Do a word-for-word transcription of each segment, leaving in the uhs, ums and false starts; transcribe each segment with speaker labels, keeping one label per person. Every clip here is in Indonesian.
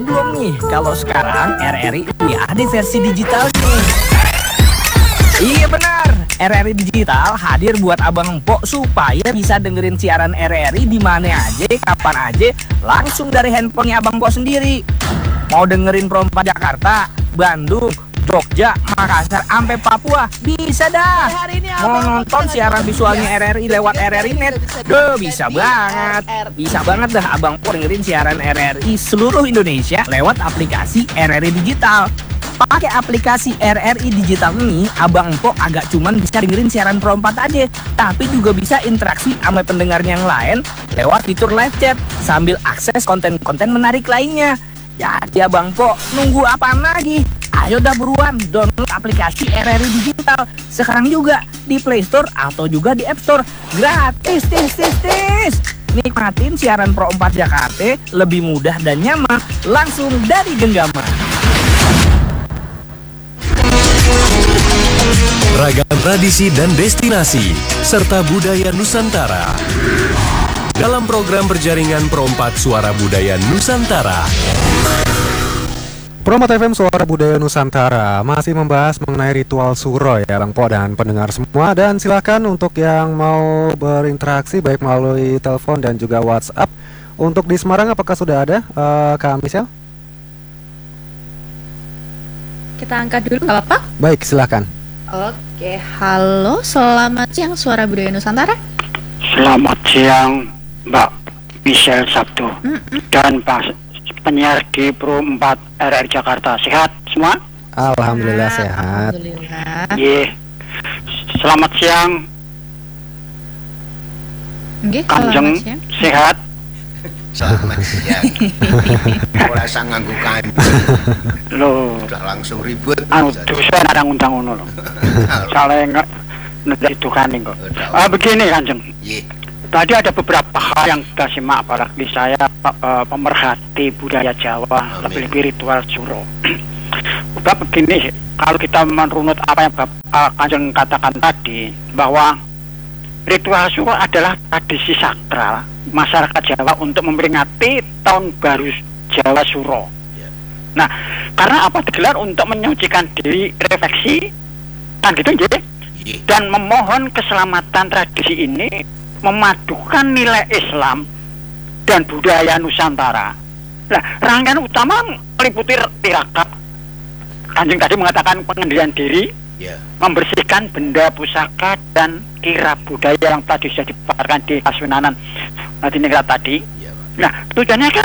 Speaker 1: Belum nih, kalau sekarang R R I udah ada versi digitalnya. Iya benar, R R I Digital hadir buat abang empok supaya bisa dengerin siaran R R I di mana aja, kapan aja, langsung dari handphonenya abang empok sendiri. Mau dengerin Pro empat Jakarta, Bandung, Jogja, Makassar, sampai Papua, bisa dah. Mau nonton siaran visualnya R R I lewat R R I Net, Duh, bisa banget. Bisa banget dah abang empok dengerin siaran R R I seluruh Indonesia lewat aplikasi R R I Digital. Pakai aplikasi R R I Digital ini, abang empok agak cuman bisa dengerin siaran Pro empat aja, tapi juga bisa interaksi sama pendengarnya yang lain lewat fitur live chat sambil akses konten-konten menarik lainnya. Jadi abang empok nunggu apaan lagi? Ayo dah buruan download aplikasi R R I Digital sekarang juga di Play Store atau juga di App Store. Gratis, tis, tis, tis. Nikmatin siaran Pro empat Jakarta lebih mudah dan nyaman langsung dari genggaman.
Speaker 2: Ragam tradisi dan destinasi serta budaya Nusantara dalam program berjaringan Pro empat Suara Budaya Nusantara.
Speaker 3: Pro empat F M Suara Budaya Nusantara masih membahas mengenai ritual suro ya Bang Po dan pendengar semua, dan silakan untuk yang mau berinteraksi baik melalui telepon dan juga WhatsApp. Untuk di Semarang apakah sudah ada uh, Kak Michelle?
Speaker 4: Kita angkat dulu nggak apa-apa?
Speaker 3: Baik, silakan.
Speaker 4: Oke, halo, selamat siang Suara Budaya Nusantara.
Speaker 5: Selamat siang Mbak Michelle Sabtu
Speaker 4: Mm-mm.
Speaker 5: dan Pak penyiar di Pro empat R R I Jakarta. Sehat semua?
Speaker 3: Alhamdulillah sehat.
Speaker 4: Alhamdulillah.
Speaker 5: Iya. Selamat siang
Speaker 4: Nggih,
Speaker 5: Kanjeng,
Speaker 4: selamat siang.
Speaker 5: sehat?
Speaker 6: Selamat siang. Ora sang nganggo kanjeng.
Speaker 5: Loh,
Speaker 6: Udah langsung ribut.
Speaker 5: anu dosa ada ngundang ngono lho. Salah nggak nanti dukani kok. Ah begini Kanjeng.
Speaker 6: Ye.
Speaker 5: Tadi ada beberapa hal yang kita simak, apalagi saya uh, pemerhati budaya Jawa,
Speaker 6: Amin.
Speaker 5: lebih-lebih ritual suro. Bapak begini, kalau kita menurut apa yang Bapak uh, Kanjeng katakan tadi, bahwa ritual suro adalah tradisi sakral masyarakat Jawa untuk memperingati tahun baru Jawa Suro.
Speaker 6: Ya.
Speaker 5: Nah, karena apa digelar untuk menyucikan diri, refleksi, kan gitu ya?
Speaker 6: Ye.
Speaker 5: Dan memohon keselamatan. Tradisi ini memadukan nilai Islam dan budaya Nusantara. Nah, rangkaian utama meliputi tirakat. Kanjeng tadi mengatakan pengendalian diri,
Speaker 6: Ya.
Speaker 5: membersihkan benda pusaka dan kirab budaya yang tadi sudah dipaparkan di Kasunanan Nadinegara tadi.
Speaker 6: Ya, Pak.
Speaker 5: Nah, tujuannya kan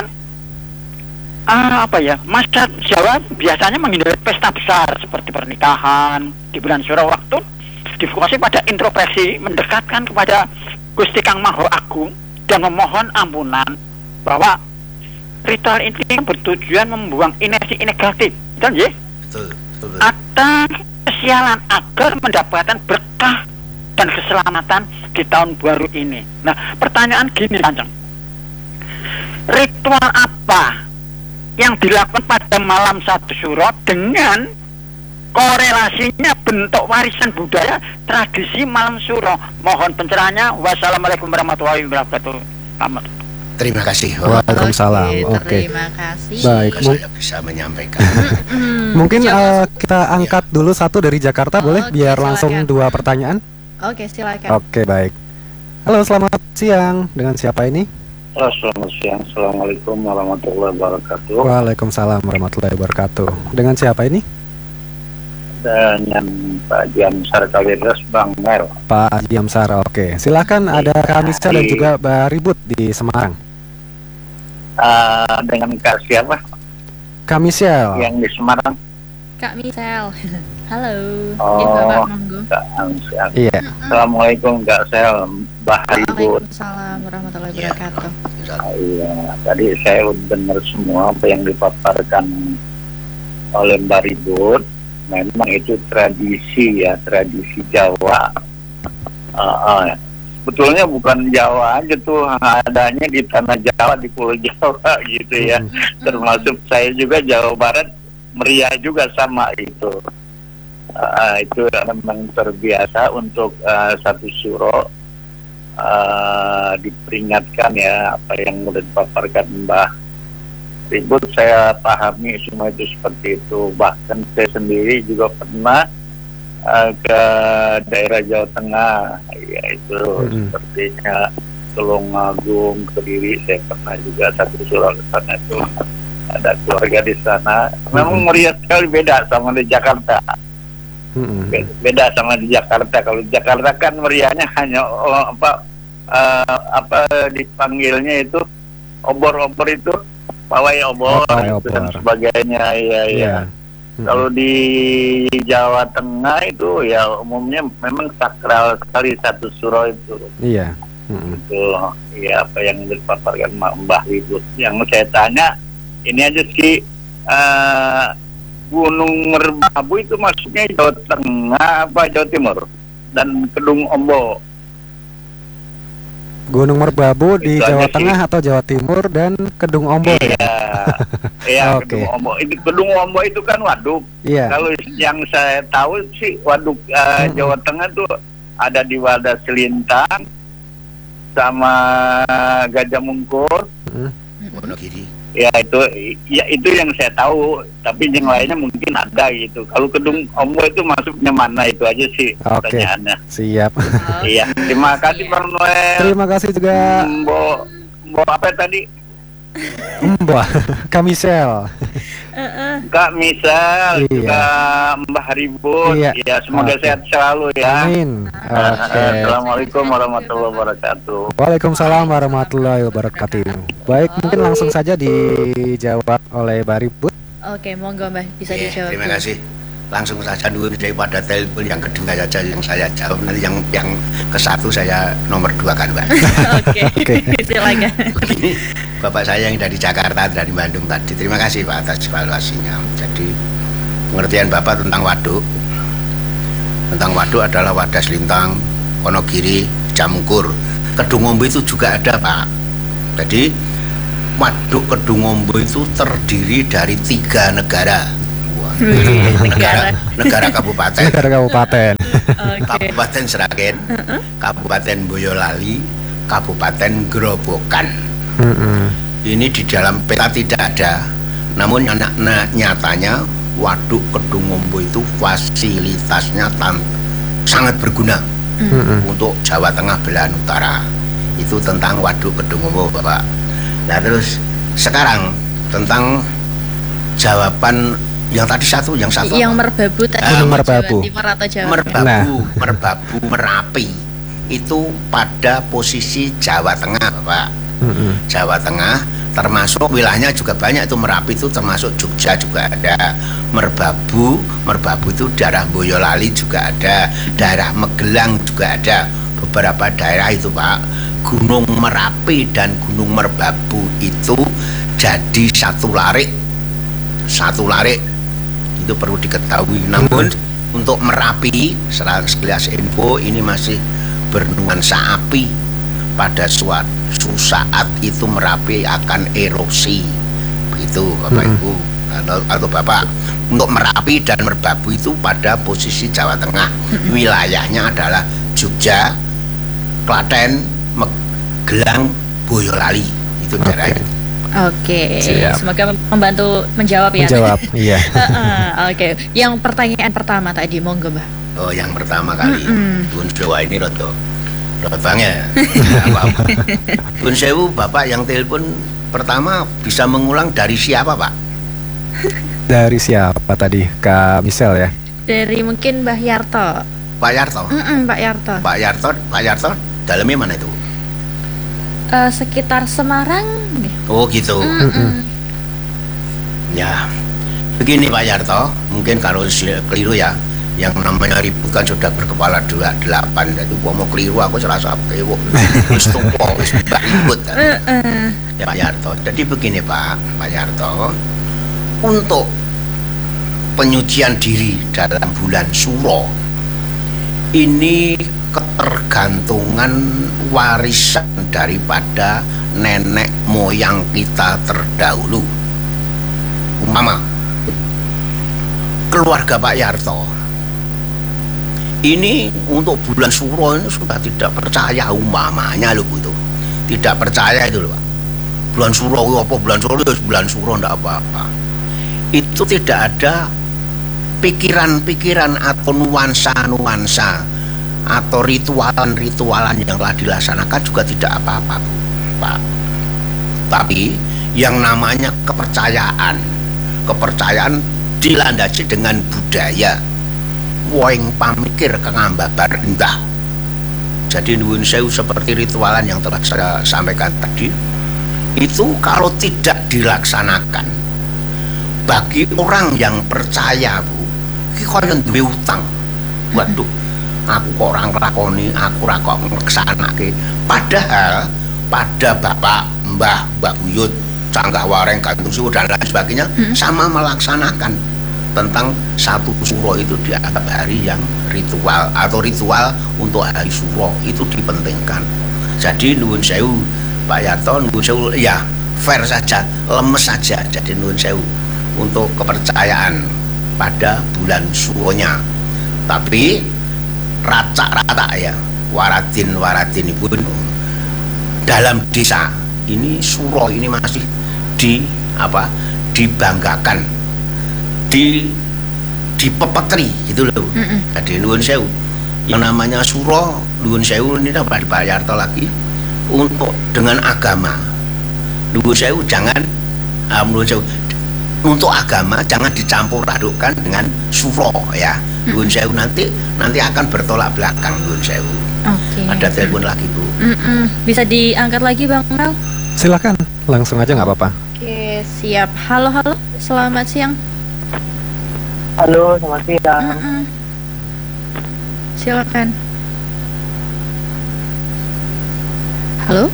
Speaker 5: ah, apa ya? Masyarakat Jawa biasanya menghindari pesta besar seperti pernikahan di bulan Suro, waktu difokuskan pada introspeksi, mendekatkan kepada Gusti Kang Maha Agung dan memohon ampunan, bahwa ritual ini bertujuan membuang energi negatif, betul ya?
Speaker 6: Betul, betul. betul.
Speaker 5: Atau kesialan agar mendapatkan berkah dan keselamatan di tahun baru ini. Nah, pertanyaan gini Kanjeng, ritual apa yang dilakukan pada malam satu Suro dengan korelasinya bentuk warisan budaya tradisi malam Suro? Mohon pencerahannya. Wassalamualaikum warahmatullahi wabarakatuh. Selamat.
Speaker 6: Terima kasih.
Speaker 3: Waalaikumsalam. Oke.
Speaker 4: Terima kasih.
Speaker 3: Baik,
Speaker 6: Semoga saya bisa menyampaikan.
Speaker 4: Hmm,
Speaker 3: mungkin
Speaker 4: coba-
Speaker 3: uh, kita angkat dulu satu dari Jakarta, boleh?
Speaker 4: Oke,
Speaker 3: Biar langsung
Speaker 4: silakan.
Speaker 3: dua pertanyaan.
Speaker 4: Oke, silakan.
Speaker 3: Oke, baik. Halo, selamat siang. Dengan siapa ini?
Speaker 7: Halo, selamat siang. Assalamualaikum warahmatullahi wabarakatuh.
Speaker 3: Waalaikumsalam warahmatullahi wabarakatuh. Dengan siapa ini?
Speaker 7: Dengan Pak Jamsar Kalidas Bang Mel.
Speaker 3: Pak Haji Amsar. Oke, silakan. Ada Kamisa dan juga Mbak Ribut di Semarang.
Speaker 7: Uh, dengan Kak siapa
Speaker 3: Kak Michelle.
Speaker 7: yang di Semarang?
Speaker 4: Kak Michelle. Halo.
Speaker 7: Oh.
Speaker 4: Ya, Bapak monggo.
Speaker 7: Kak Amsyar.
Speaker 3: Iya.
Speaker 7: Assalamualaikum Kak Sel. Mbah Ribut.
Speaker 4: Waalaikumsalam warahmatullahi
Speaker 6: Ya.
Speaker 4: wabarakatuh.
Speaker 7: Ah, iya, tadi saya udah dengar semua apa yang dipaparkan oleh Mbak Ribut. Memang itu tradisi ya, tradisi Jawa. Uh, uh, Sebetulnya bukan Jawa aja tuh, adanya di tanah Jawa, di Pulau Jawa gitu ya. Termasuk saya juga Jawa Barat, meriah juga sama itu. Uh, itu memang terbiasa untuk uh, satu Suro uh, diperingatkan ya apa yang sudah dipaparkan Mbah ribut saya pahami semua itu seperti itu. Bahkan saya sendiri juga pernah uh, ke daerah Jawa Tengah, yaitu
Speaker 3: Mm-hmm.
Speaker 7: sepertinya Tulungagung, Kediri. Saya pernah juga satu surat ke sana itu ada keluarga di sana. Memang meriah sekali, beda sama di Jakarta.
Speaker 3: Mm-mm.
Speaker 7: Be- Beda sama di Jakarta. Kalau di Jakarta kan meriahnya hanya oh, apa uh, apa dipanggilnya itu obor-obor itu pawai obor,
Speaker 3: Oh, pawai
Speaker 7: itu dan
Speaker 3: obor.
Speaker 7: sebagainya. Iya, iya.
Speaker 3: Iya. Mm-mm.
Speaker 7: Kalau di Jawa Tengah itu ya umumnya memang sakral sekali satu suro itu.
Speaker 3: Iya. Mm-mm.
Speaker 7: Itu ya apa yang dipaparkan Mbah Ribut. Yang saya tanya ini aja sih, uh, Gunung Merbabu itu maksudnya Jawa Tengah apa Jawa Timur? Dan Kedung Ombo.
Speaker 3: Gunung Merbabu di
Speaker 7: Itu
Speaker 3: Jawa
Speaker 7: aja sih.
Speaker 3: Tengah atau Jawa Timur dan Kedung Ombo ya?
Speaker 7: Iya, iya.
Speaker 3: Oke.
Speaker 7: Kedung Ombo. Itu Kedung Ombo itu kan waduk.
Speaker 3: Iya.
Speaker 7: Kalau yang saya tahu sih waduk uh,
Speaker 3: Mm-mm.
Speaker 7: Jawa Tengah tuh ada di Wadas Selintang sama Gajah Mungkur.
Speaker 3: Mm.
Speaker 6: Wonogiri.
Speaker 7: Ya itu, ya itu yang saya tahu. Tapi yang lainnya mungkin ada gitu. Kalau Kedung Ombo itu masuknya mana, itu aja sih
Speaker 3: Oke.
Speaker 7: pertanyaannya.
Speaker 3: Siap.
Speaker 7: Iya, terima kasih Bang Noel.
Speaker 3: Terima kasih juga
Speaker 7: Mbo, Mbo apa tadi?
Speaker 3: Mbak Kamisel.
Speaker 7: Kak Misal,
Speaker 3: Iya.
Speaker 7: juga Mbah Ribut.
Speaker 3: Iya.
Speaker 7: Ya, semoga
Speaker 3: Oke.
Speaker 7: sehat selalu ya.
Speaker 3: Amin.
Speaker 7: Uh,
Speaker 3: Oke.
Speaker 7: Assalamualaikum warahmatullahi wabarakatuh.
Speaker 3: Waalaikumsalam warahmatullahi wabarakatuh. Baik, mungkin langsung saja dijawab oleh Mbak Ribut.
Speaker 4: Oke, monggo Mbah bisa
Speaker 6: Iya,
Speaker 4: dijawab.
Speaker 6: terima
Speaker 4: dulu.
Speaker 6: kasih. Langsung saja dulu daripada telepon yang kedua saja yang saya jawab. Nanti yang yang ke satu saya nomor dua kan, Mbak.
Speaker 4: Oke,
Speaker 3: Oke.
Speaker 4: silakan.
Speaker 6: Begini, Bapak saya yang dari Jakarta, dari Bandung tadi. Terima kasih Pak atas evaluasinya. Jadi pengertian Bapak tentang waduk, tentang waduk adalah Wadas Lintang, Wonogiri, Jamungkur. Kedung Ombo itu juga ada Pak. Jadi waduk Kedung Ombo itu terdiri dari tiga negara. Wah, negara, negara kabupaten,
Speaker 3: Negara kabupaten.
Speaker 4: Oke.
Speaker 6: Kabupaten Sragen, Kabupaten Boyolali, Kabupaten Grobogan.
Speaker 3: Mm-mm.
Speaker 6: Ini di dalam peta tidak ada, namun anak na- nyatanya waduk Kedung Ombo itu fasilitasnya tan- sangat berguna
Speaker 3: Mm-mm.
Speaker 6: untuk Jawa Tengah belahan utara. Itu tentang waduk Kedung Ombo Bapak. Nah terus sekarang tentang jawaban yang tadi satu, yang satu
Speaker 4: Yang
Speaker 6: apa?
Speaker 4: merbabu tadi
Speaker 6: Ah,
Speaker 4: Jawa
Speaker 3: merbabu.
Speaker 4: Timur atau Jawa
Speaker 6: Merbabu,
Speaker 3: Nah.
Speaker 6: Merbabu, Merapi itu pada posisi Jawa Tengah Bapak.
Speaker 3: Mm-mm.
Speaker 6: Jawa Tengah termasuk wilayahnya juga banyak, itu Merapi itu termasuk Jogja juga ada, Merbabu, Merbabu itu daerah Boyolali juga ada, daerah Magelang juga ada, beberapa daerah itu Pak. Gunung Merapi dan Gunung Merbabu itu jadi satu larik, satu larik itu perlu diketahui. Namun untuk Merapi sekilas info ini masih bernuansa api. Pada suatu saat itu Merapi akan erosi, begitu Bapak
Speaker 3: Mm-mm.
Speaker 6: Ibu atau, atau Bapak. Untuk Merapi dan Merbabu itu pada posisi Jawa Tengah, wilayahnya adalah Jogja, Klaten, Magelang, Boyolali, itu daerah itu.
Speaker 4: Oke,
Speaker 3: Siap.
Speaker 4: semoga membantu menjawab ya.
Speaker 3: Menjawab, iya.
Speaker 4: Heeh, Oke, yang pertanyaan pertama tadi, monggo Mbah.
Speaker 6: Oh, yang pertama kali,
Speaker 4: Mm-mm.
Speaker 6: Bun Jawa ini roto, roto banget. Apa-apa. Bun Sewu, Bapak yang telepon pertama bisa mengulang dari siapa Pak?
Speaker 3: Dari siapa tadi? Kak Misel ya?
Speaker 4: Dari mungkin Mbah Yarto.
Speaker 6: Pak Yarto.
Speaker 4: Mm-mm, Pak Yarto.
Speaker 6: Pak Yarto, Pak Yarto, dalamnya mana itu?
Speaker 4: Eh, sekitar Semarang.
Speaker 6: Oh gitu.
Speaker 4: Mm-mm.
Speaker 6: Ya, begini Pak Yarto, mungkin kalau si- keliru ya, yang namanya ribut kan sudah berkepala dua delapan, itu gua mau keliru aku serasa kewo, wis tuwa, wis mbak ribut.
Speaker 4: Heeh.
Speaker 6: Ya Pak Yarto, jadi begini Pak, Pak Yarto, untuk penyucian diri dalam bulan Suro ini ketergantungan warisan daripada nenek moyang kita terdahulu. Umpama keluarga Pak Yarto ini untuk bulan Suro ini sudah tidak percaya, umpamanya loh itu tidak percaya itu loh Pak. bulan suro apa bulan suro ya bulan suro ndak apa-apa. Itu tidak ada pikiran-pikiran atau nuansa-nuansa atau ritualan-ritualan yang telah dilaksanakan juga tidak apa-apa, Pak. Tapi yang namanya kepercayaan, kepercayaan dilandasi dengan budaya. Woing pamikir kengambabar indah. Jadi nuwun sewu seperti ritualan yang telah saya sampaikan tadi, itu kalau tidak dilaksanakan, bagi orang yang percaya, Bu, iki koyo duwe utang. Waduh, aku kok orang lakoni, aku ora kok nglaksanake. Padahal pada Bapak, Mbah, Mbah Buyut, Canggah Wareng, Gantung Suwu dan lain sebagainya hmm. sama melaksanakan tentang satu suro itu dianggap hari yang ritual atau ritual untuk hari suro itu dipentingkan. Jadi nuwun sewu Pak Yarto, nuwun sewu ya fair saja, lemes saja. Jadi nuwun sewu untuk kepercayaan pada bulan suronya. Tapi racak-racak ya, waradin-waradin ibu dalam desa ini suro ini masih di apa dibanggakan, di dipepetri gitu loh. Mm-mm. Jadi nuwun sewu yang namanya suro, nuwun sewu ini dapat dibayar lagi untuk dengan agama. Nuwun sewu jangan uh, nuwun sewu untuk agama jangan dicampur adukkan dengan suro ya. Nuwun sewu nanti nanti akan bertolak belakang. Nuwun sewu.
Speaker 4: Oke.
Speaker 6: Ada telepon lagi, Bu.
Speaker 4: Mm-mm. Bisa diangkat lagi, Bang Mel?
Speaker 3: Silakan, langsung aja nggak apa-apa.
Speaker 4: Oke, siap. Halo, halo. Selamat siang.
Speaker 8: Halo, selamat siang.
Speaker 4: Mm-mm. Silakan. Halo.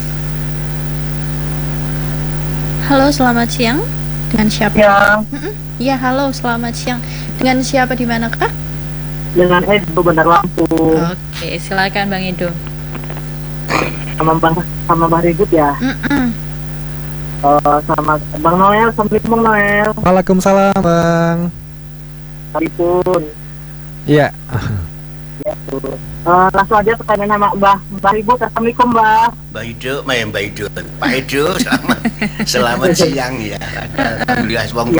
Speaker 4: Halo, selamat siang. Dengan siapa?
Speaker 8: Ya.
Speaker 4: Iya, halo, selamat siang. Dengan siapa di manakah?
Speaker 8: Dengan Edo Bandar Lampung.
Speaker 4: Oke, silakan Bang Edo.
Speaker 8: Sama Bang sama Bang Ribut ya.
Speaker 4: Mm-mm.
Speaker 8: Uh, sama Bang Noel, Assalamualaikum Bang Noel.
Speaker 3: Waalaikumsalam, Bang.
Speaker 8: Waalaikumsalam.
Speaker 3: Iya.
Speaker 8: Ya, tuh. Uh, langsung aja pertanyaan sama Mbah Mbah Ribut. Assalamualaikum Mbah.
Speaker 6: Mbak Ido, Mbak Mbak Ido, Pak Ido, selamat selamat siang ya. Alhamdulillah,
Speaker 8: Ya.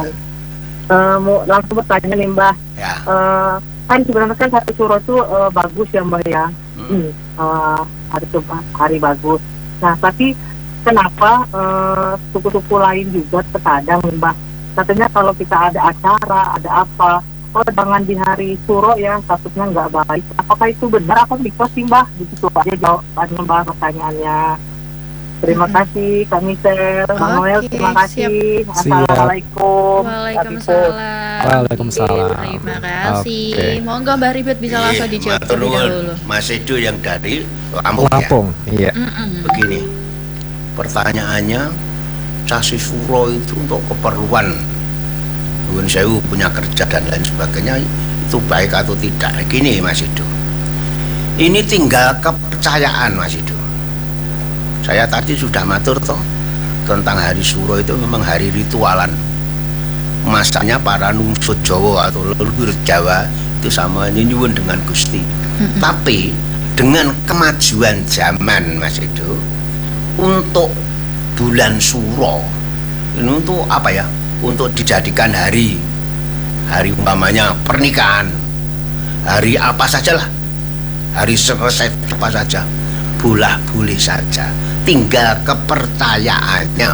Speaker 8: Uh, mau langsung bertanya nih Mbah.
Speaker 6: Ya.
Speaker 8: Uh, kan sebenarnya kan hari suro itu uh, bagus ya Mbah ya. Hmm. Uh, hari itu hari bagus. Nah tapi kenapa uh, suku-suku lain juga terkadang Mbah katanya kalau kita ada acara ada apa, oh jangan di hari suro ya, takutnya nggak baik. Apakah itu benar apa mitos sih Mbah? Gitu aja jawabannya Mbah pertanyaannya. Terima
Speaker 4: Mm-hmm.
Speaker 8: kasih Kak Michelle, Bang
Speaker 4: Oke,
Speaker 8: Noel, terima kasih.
Speaker 3: Siap.
Speaker 8: Assalamualaikum.
Speaker 4: Waalaikumsalam.
Speaker 3: Waalaikumsalam.
Speaker 4: Terima kasih.
Speaker 3: Oke.
Speaker 4: Monggo Mbak Ribut bisa langsung dijawab
Speaker 6: Matur
Speaker 4: terlebih
Speaker 6: nuwun,
Speaker 4: dahulu.
Speaker 6: Mas Edo yang dari Lampung,
Speaker 3: Lampung, iya.
Speaker 4: Mm-mm.
Speaker 6: ya. Begini, pertanyaannya, casi suro itu untuk keperluan nuwun sewu punya kerja dan lain sebagainya itu baik atau tidak? Gini Mas Edo, ini tinggal kepercayaan Mas Edo. Saya tadi sudah matur toh tentang hari suro itu memang hari ritualan. Masanya para nungsut Jawa atau leluhur Jawa itu sama nyuwun dengan Gusti. Mm-hmm. Tapi dengan kemajuan zaman Mas Edo, untuk bulan suro ini untuk apa ya? Untuk dijadikan hari hari umpamanya pernikahan, hari apa sajalah, hari selesai apa saja, boleh boleh saja. Tinggal kepercayaannya.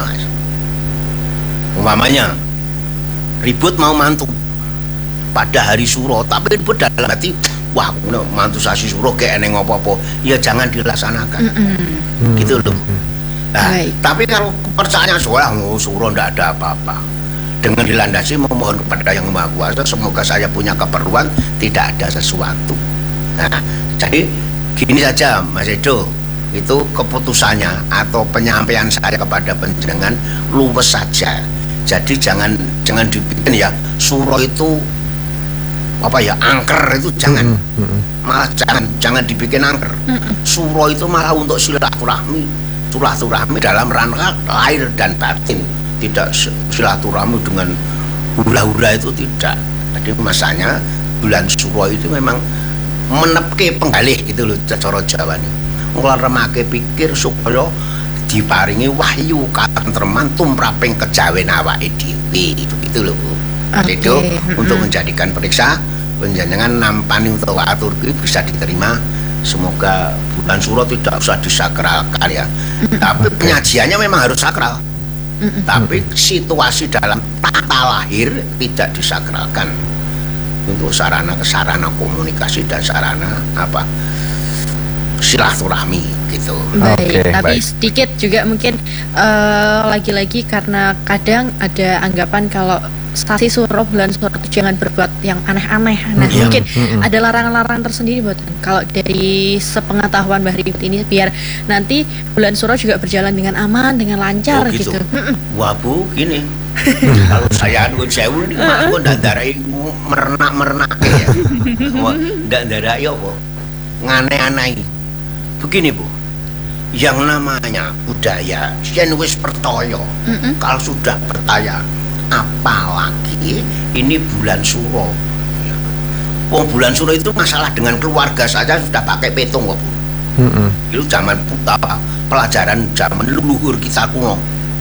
Speaker 6: Umpamanya Ribut mau mantu pada hari suro, tapi Ribut dalam hati, wah mantu sasi suro kayak eneng apa-apa, ya jangan dilaksanakan.
Speaker 4: Mm-mm.
Speaker 6: Gitu loh. Nah,
Speaker 4: Baik.
Speaker 6: tapi kalau kepercayaan soal oh, suro ndak ada apa-apa, dengan dilandasi memohon kepada Yang Maha Kuasa, semoga saya punya keperluan, tidak ada sesuatu. Nah, jadi gini saja Mas Edo, itu keputusannya atau penyampaian saya kepada panjenengan luwes saja. Jadi jangan jangan dibikin ya suro itu apa ya angker, itu jangan.
Speaker 3: Mm-mm.
Speaker 6: Malah jangan jangan dibikin angker. Suro itu malah untuk silaturahmi, silaturahmi dalam rangka lahir dan batin, tidak silaturahmi dengan hura-hura, itu tidak. Jadi masanya bulan suro itu memang menepke penggalih gitu loh cara Jawa nih. Nglaremake pikir supaya diparingi wahyu katentreman tumraping kejawen awake dhewe. Begitu loh Bu.
Speaker 4: Oke.
Speaker 6: Itu untuk menjadikan periksa penjenengan nampani utawa atur kuwi bisa diterima. Semoga bulan Suro tidak usah disakralkan ya. Tapi penyajiannya memang harus sakral. Tapi situasi dalam tata lahir tidak disakralkan. Untuk sarana kesarana komunikasi dan sarana apa silaturahmi gitu.
Speaker 4: Baik,
Speaker 3: Oke,
Speaker 4: tapi
Speaker 3: baik.
Speaker 4: sedikit juga mungkin eh, lagi-lagi karena kadang ada anggapan kalau Sasi Suro, bulan Suro itu jangan berbuat yang aneh-aneh. Nah,
Speaker 6: Iya.
Speaker 4: mungkin
Speaker 3: Mm-mm.
Speaker 4: ada larangan-larangan tersendiri buat kalau dari sepengetahuan Mbah Ribut ini biar nanti bulan Suro juga berjalan dengan aman, dengan lancar
Speaker 6: Oh, gitu.
Speaker 4: gitu. Mm-mm.
Speaker 6: Wah Bu, gini. Kalau saya nuwun sewu ini mah aku ndak ndarai merenak-merenak ya. Wah, ndak ndarai apa? Ngane-anai. Begini Bu. Yang namanya budaya yen wis percaya.
Speaker 4: Mm-mm.
Speaker 6: Kalau sudah percaya, apalagi ini bulan Suro. Ya. Wong bulan Suro itu masalah dengan keluarga saja sudah pakai petung kok Bu.
Speaker 3: Mm-mm.
Speaker 6: Itu zaman apa, pelajaran zaman leluhur kita kuno.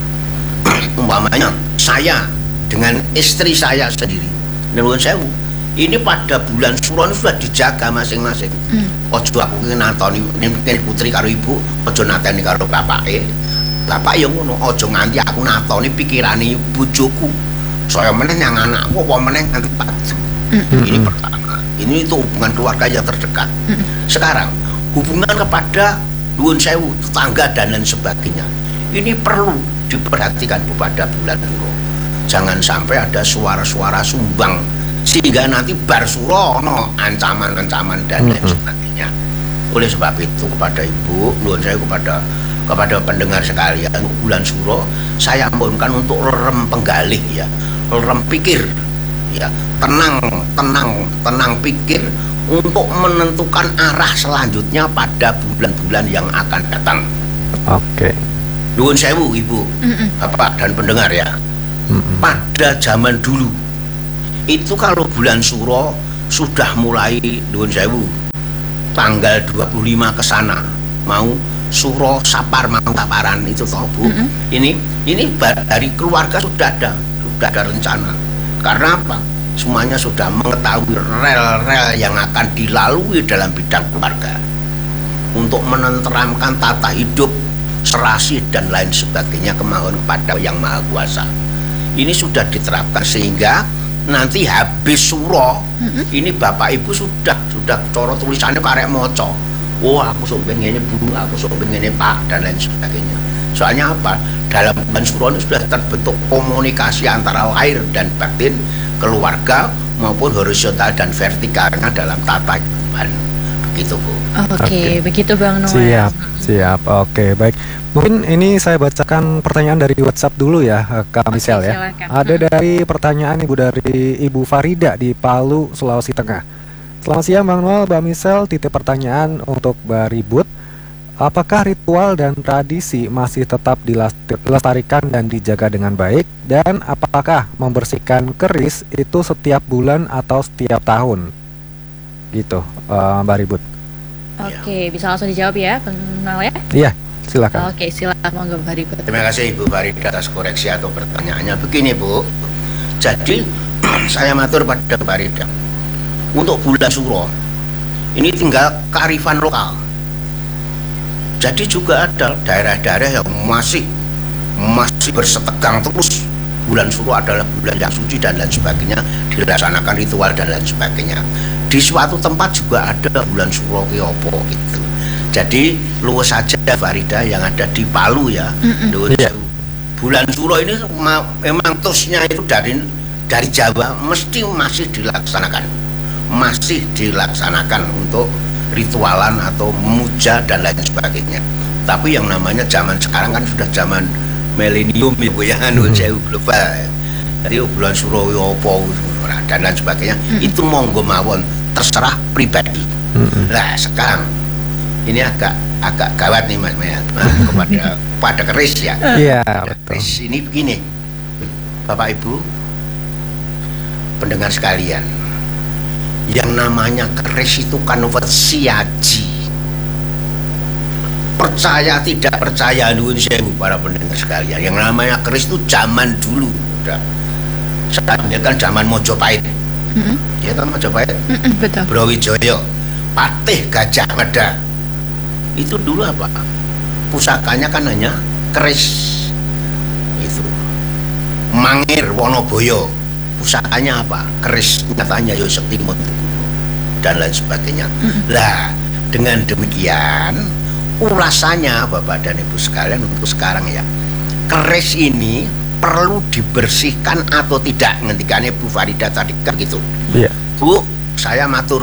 Speaker 6: Umpamanya saya dengan istri saya sendiri, nuwun sewu, ini pada bulan Suro ini sudah dijaga masing-masing. Ojo aku ki natoni ning putri karo ibu, ojo nateni karo bapake. Bapak ya ngono, ojo nganti aku natoni pikirane bojoku. Saya meneh yang anakku apa meneh nganti padu. Ini pertama. Ini itu hubungan keluarga yang terdekat. Sekarang hubungan kepada nuwun sewu, tetangga dan lain sebagainya. Ini perlu diperhatikan pada bulan Suro. Jangan sampai ada suara-suara sumbang sehingga nanti bar Suro no ancaman-ancaman dan lain sebagainya. Oleh sebab itu kepada Ibu, nuwun sewu kepada kepada pendengar sekalian, bulan Suro saya mohonkan untuk rem penggalih ya, rem pikir ya, tenang, tenang, tenang pikir untuk menentukan arah selanjutnya pada bulan-bulan yang akan datang.
Speaker 3: Oke.
Speaker 6: Nuwun sewu Ibu, Bapak dan pendengar ya.
Speaker 3: Mm-mm.
Speaker 6: Pada zaman dulu itu kalau bulan Suro sudah mulai nuwun sewu tanggal dua puluh lima ke sana mau Suro Sapar mau Saparan itu toh Bu. Ini ini ba- dari keluarga sudah ada sudah ada rencana. Karena apa? Semuanya sudah mengetahui rel-rel yang akan dilalui dalam bidang keluarga untuk menenteramkan tata hidup, serasi dan lain sebagainya kemauan kepada Yang Maha Kuasa. Ini sudah diterapkan sehingga nanti habis Suro ini Bapak Ibu sudah sudah coro tulisannya karek moco. Oh aku sok pengen ini Bu, aku sok pengen ini Pak dan lain sebagainya. Soalnya apa? Dalam bulan Suro ini sudah terbentuk komunikasi antara lahir dan batin, keluarga maupun horizontal dan vertikalnya dalam tata kehidupan. Begitu Bu.
Speaker 4: Oke,
Speaker 3: Oke.
Speaker 4: begitu Bang Noel.
Speaker 3: Siap, siap. Oke, baik. Mungkin ini saya bacakan pertanyaan dari WhatsApp dulu ya, eh, Kak
Speaker 4: Oke,
Speaker 3: Michelle ya.
Speaker 4: silakan.
Speaker 3: Ada dari pertanyaan Ibu dari Ibu Farida di Palu, Sulawesi Tengah. Selamat siang Bang Noel, Mbak Michelle. Titip pertanyaan untuk Mbak Ribut. Apakah ritual dan tradisi masih tetap dilestarikan dan dijaga dengan baik? Dan apakah membersihkan keris itu setiap bulan atau setiap tahun? Gitu, eh, Mbak Ribut.
Speaker 4: Oke, bisa langsung dijawab ya Bang Noel ya.
Speaker 3: Iya, silakan.
Speaker 4: Oke, silakan monggo Mbah Ribut.
Speaker 6: Terima kasih Ibu Farida atas koreksi atau pertanyaannya. Begini Bu, jadi saya matur pada Mbak Farida. Untuk bulan Suro ini tinggal kearifan lokal. Jadi juga ada daerah-daerah yang masih masih bersetegang terus. Bulan Suro adalah bulan yang suci dan lain sebagainya, dilaksanakan ritual dan lain sebagainya. Di suatu tempat juga ada bulan Suro Kyopo gitu. Jadi luwes saja Farida yang ada di Palu ya. Nuwun
Speaker 3: Iya.
Speaker 6: sewu. Bulan Suro ini ma- memang terusnya itu dari dari Jawa mesti masih dilaksanakan. Masih dilaksanakan untuk ritualan atau muja dan lain sebagainya. Tapi yang namanya zaman sekarang kan sudah zaman milenium ya Bu ya, anu jauh global. Jadi bulan Suro opo dan lain sebagainya itu monggo mawon terserah pribadi. Nah sekarang ini agak agak gawat nih Mas Maya kepada pada keris ya.
Speaker 3: Iya,
Speaker 6: Pada
Speaker 3: betul.
Speaker 6: keris ini begini, Bapak Ibu pendengar sekalian, yang namanya keris itu kan wesiaji. percaya tidak percaya nuwun sewu para pendengar sekalian, yang namanya keris itu zaman dulu udah. Saya kan zaman Mojopahit. Mm-hmm. Ya kan Mojopahit.
Speaker 4: Mm-hmm, betul.
Speaker 6: Brawijaya, Patih Gajah Mada. Itu dulu apa? Pusakanya kan hanya keris. Itu. Mangir Wonoboyo, pusakanya apa? Keris, nyatanya yo Sekti Montegundo dan lain sebagainya. Mm-hmm. Lah, dengan demikian ulasannya Bapak dan Ibu sekalian untuk sekarang ya. Keris ini perlu dibersihkan atau tidak, ngendikannya Bu Farida tadi kan gitu.
Speaker 3: Iya.
Speaker 6: Bu, saya matur,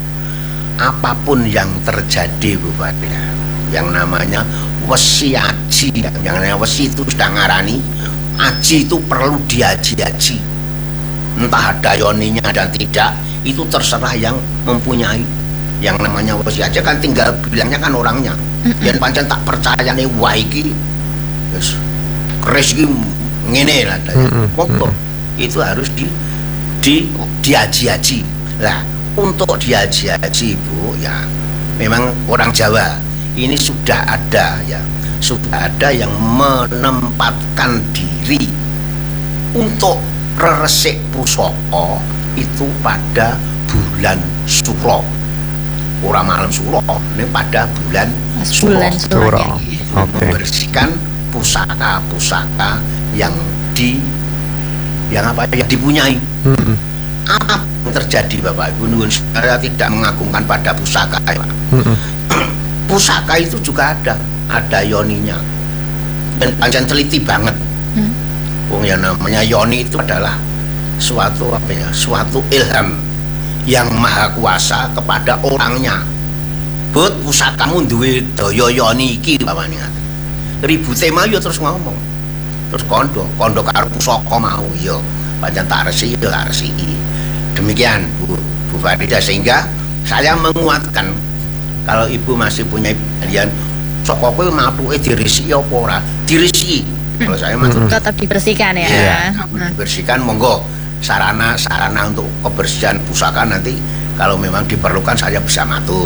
Speaker 6: apapun yang terjadi Bu Farida, yang namanya wesi aji, yang namanya wesi itu sudah ngarani aji itu perlu diaji-aji, entah ada yoninya dan tidak, itu terserah yang mempunyai. Yang namanya wesi aja kan tinggal bilangnya kan orangnya. Yang pancen tak percaya nih waiki yes. Keris iki ngene lah pokok itu harus di di diaji-aji. Lah untuk diaji-aji Bu ya, memang orang Jawa ini sudah ada ya, sudah ada yang menempatkan diri untuk resik pusaka itu pada bulan Suro. Orang malam Suro, ini pada bulan
Speaker 4: bulan
Speaker 6: Suro.
Speaker 3: Okay.
Speaker 6: Membersihkan pusaka-pusaka yang di yang apa yang dipunyai. Mm-hmm. Apa yang terjadi Bapak Ibu? Nuwun saya tidak mengagungkan pada pusaka ya, Pak. Mm-hmm. Pusaka itu juga ada, ada yoninya. Dan pancen teliti banget. Mm. Wong yang namanya yoni itu adalah suatu apa ya? Suatu ilham yang maha kuasa kepada orangnya. But pusakamu duwe daya yoni iki pamane. Ribute mau yo terus ngomong. Terus kondo, kondo karo pusaka mau yo pancen tak resiki yo tak resiki. Demikian Bu, Bu Farida, sehingga saya menguatkan kalau Ibu masih punya kalian saka kowe matuke diresiki apa ora? Diresiki. Kalau saya matur
Speaker 4: tetap dibersihkan ya.
Speaker 6: Iya, nah. Dibersihkan monggo. Sarana-sarana untuk kebersihan pusaka nanti kalau memang diperlukan saya bisa matur.